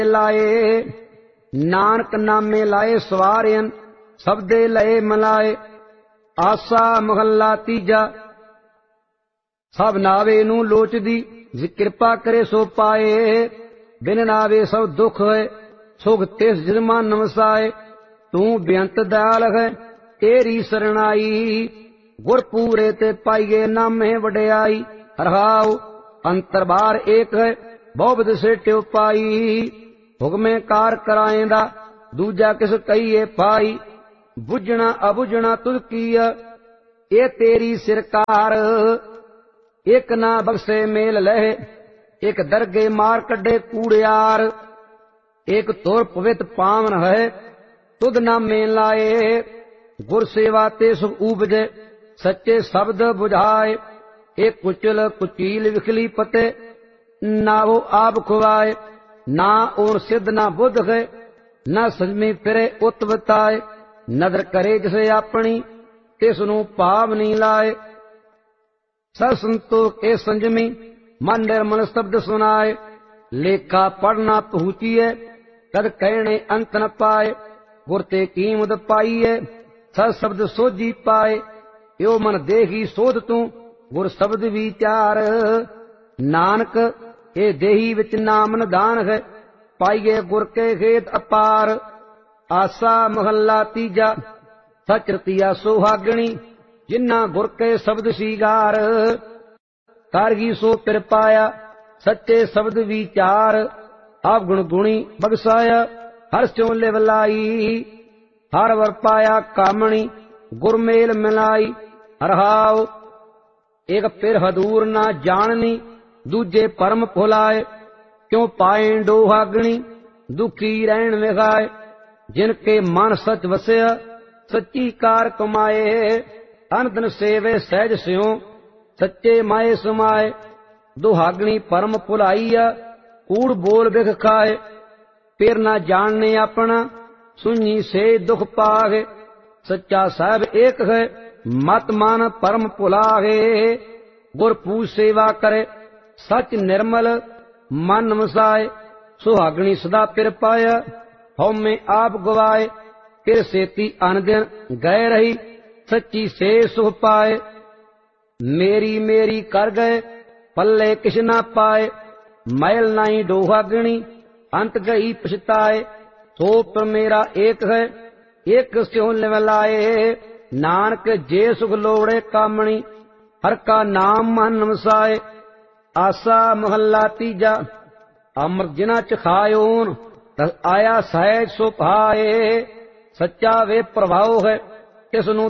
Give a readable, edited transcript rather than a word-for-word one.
ਲਾਏ। ਨਾਨਕ ਨਾਮੇ ਲਾਏ ਸਵਾਰਿਅਨ, ਸਬਦੇ ਲਏ ਮਲਾਏ। ਆਸਾ ਮਹੱਲਾ ਤੀਜਾ। ਸਭ ਨਾਵੇ ਨੂੰ ਲੋਚਦੀ, ਜੇ ਕਿਰਪਾ ਕਰੇ ਸੋ ਪਾਏ। ਬਿਨ ਨਾਵੇ ਸਭ ਦੁਖ ਹੈ, ਸੁਖ ਤਿਸ ਜਿਸ ਮਨ ਵਸਾਏ। ਤੂੰ ਬੇਅੰਤ ਦਇਆਲ ਹੈ, ਤੇਰੀ ਸਰਣਾਈ। ਗੁਰ ਪੂਰੇ ਤੇ ਪਾਈਏ ਨਾਮੇ ਵਡਿਆਈ। ਰਹਾਉ ਅੰਤਰ ਬਾਹਰ ਏਕ ਹੈ, ਬਹੁ ਸੇਟਿਉ ਪਾਈ। ਹੁਕਮੇ ਕਾਰ ਕਰਾਏਂਦਾ, ਦੂਜਾ ਕਿਸ ਕਹੀਏ ਪਾਈ। ਬੁੱਝਣਾ ਅਬੁੱਝਣਾ ਤੁਧ ਕੀਆ, ਇਹ ਤੇਰੀ ਸਿਰਕਾਰ। ਇੱਕ ਨਾ ਬਖਸ਼ੇ ਮੇਲ ਲਹਿ, ਇੱਕ ਦਰਗੇ ਮਾਰ ਕੱਢੇ ਕੂੜਿਆਰ। ਇੱਕ ਤੁਰ ਪਵਿੱਤ ਪਾਵਨ ਹੈ, ਤੁਧ ਨਾਮੇ ਲਾਏ। ਗੁਰ ਸੇਵਾ ਤੇ ਸੁਖ ਊਪਜੇ, ਸੱਚੇ ਸ਼ਬਦ ਬੁਝਾਏ। ਇੱਕ ਕੁਚਲ ਕੁਚੀਲ ਵਿਖਲੀ ਪਤੇ, ਨਾਵੋ ਆਪ ਖੁਆਏ। ਨਾ ਔਰ ਸਿੱਧ ਨਾ ਬੁੱਧ ਹੈ, ਨਾ ਸੰਜਮੀ ਫਿਰੇ ਉਤ ਬਤਾਏ। ਨਦਰ ਕਰੇ ਜਿਸੇ ਆਪਣੀ, ਤਿਸ ਨੂੰ ਭਾਵ ਨਹੀਂ ਲਾਏ। ਸਤ ਸੰਤੋਖ ਇਹ ਸੰਜਮੀ, ਮਨ ਨਿਰਮਲ ਸ਼ਬਦ ਸੁਨਾਏ। ਲੇਖਾ ਪੜਨਾ ਪਹੁੰਚੀਏ, ਕਦ ਕਹਿਣੇ ਅੰਤ ਨ ਪਾਏ। ਗੁਰ ਤੇ ਕੀਮਤ ਪਾਈਏ, ਸਤ ਸ਼ਬਦ ਸੋਝੀ ਪਾਏ। ਇਹੋ ਮਨ ਦੇਹੀ ਸੋਧ ਤੂੰ, ਗੁਰ ਸ਼ਬਦ ਵਿਚਾਰ। ਨਾਨਕ ਇਹ ਦੇਹੀ ਵਿੱਚ ਨਾਮ ਨਿਧਾਨ ਹੈ, ਪਾਈਏ ਗੁਰ ਕੇ ਖੇਤ ਅਪਾਰ। ਆਸਾ ਮਹੱਲਾ ਤੀਜਾ। ਸਚ ਰਤੀਆ ਸੁਹਾਗਣੀ, ਜਿਨ੍ਹਾਂ ਗੁਰ ਕੇ ਸ਼ਬਦ ਸੀਗਾਰ। ਤਾਰਗੀ ਸੋ ਪਿਰ ਪਾਇਆ, ਸੱਚੇ ਸ਼ਬਦ ਵਿਚਾਰ। ਆਪ ਗੁਣ ਗੁਣੀ ਬਖਸਾਇਆ, ਹਰ ਸਿਉ ਲਿਵ ਲਾਈ। ਹਰ ਵਰ ਪਾਇਆ ਕਾਮਣੀ, ਗੁਰ ਮੇਲ ਮਿਲਾਈ। ਰਹਾਉ ਇੱਕ ਪਿਰ ਹਦੂਰ ਨਾ ਜਾਣਨੀ, ਦੂਜੇ ਪਰਮ ਭੁਲਾਏ। ਕਿਉ ਪਾਏ ਡੋਹਾਗਣੀ, ਦੁਖੀ ਰਹਿਣ ਵਿਖਾਏ। ਜਿਨ ਕੇ ਮਨ ਸਚ ਵਸਿਆ, ਸੱਚੀ ਕਾਰ ਕਮਾਏ। ਅਨੰਦਨ ਸੇਵੇ ਸਹਿਜ ਸਿਉ, ਸੱਚੇ ਮਾਏ ਸਮਾਏ। ਦੁਹਾਗਣੀ ਪਰਮ ਭੁਲਾਈਆ, ਕੂੜ ਬੋਲ ਵਿਖ ਖਾਏ। ਪਿਰ ਨਾ ਜਾਣਨੇ ਆਪਣਾ, ਸੁਣੀ ਸੇ ਦੁਖ ਪਾਗੇ। ਸੱਚਾ ਸਾਹਿਬ ਏਕ ਹੈ, ਮਤ ਮਨ ਪਰਮ ਭੁਲਾਗੇ। ਗੁਰ ਪੂਜ ਸੇਵਾ ਕਰੇ, ਸਚ ਨਿਰਮਲ ਮਨ ਵਸਾਏ। ਸੁਹਾਗਣੀ ਸਦਾ ਪਿਰ ਪਾਇਆ, ਹਉਮੈ ਆਪ ਗਵਾਏ। ਫਿਰ ਸੇਤੀ ਅਨ ਦਿਨ ਗਏ ਰਹੀ, ਸੱਚੀ ਸੇ ਸੁਖ ਪਾਏ। ਮੇਰੀ ਮੇਰੀ ਕਰ ਗਏ, ਪੱਲੇ ਕਿਛ ਨਾ ਪਾਏ। ਮੈਲ ਨਾਹੀ ਡੋਹਾਗਣੀ, ਅੰਤ ਗਈ ਪਛਤਾਏ। ਸੋ ਪਰ ਮੇਰਾ ਏਕ ਹੈ, ਇੱਕ ਸਿਉ ਲਿਵ ਲਾਏ। ਨਾਨਕ ਜੇ ਸੁਖ ਲੋੜੇ ਕਾਮਣੀ, ਹਰ ਕਾ ਨਾਮ ਮਨ ਵਸਾਏ। ਆਸਾ ਮਹੱਲਾ ਤੀਜਾ। ਅੰਮ੍ਰਿਤ ਜਿਨ੍ਹਾਂ ਚ ਖਾਇਓਨ, ਤਸ ਆਇਆ ਸਹਿਜ ਸੋ ਭਾਏ। ਸੱਚਾ ਵੇ ਪ੍ਰਭਾਉ ਹੈ, ਤਿਸ ਨੂੰ